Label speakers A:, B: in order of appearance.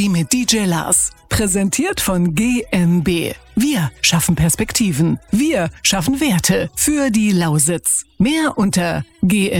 A: Die mit DJ Lars. Präsentiert von GmbH. Wir schaffen Perspektiven. Wir schaffen Werte für die Lausitz. Mehr unter gmbh.de.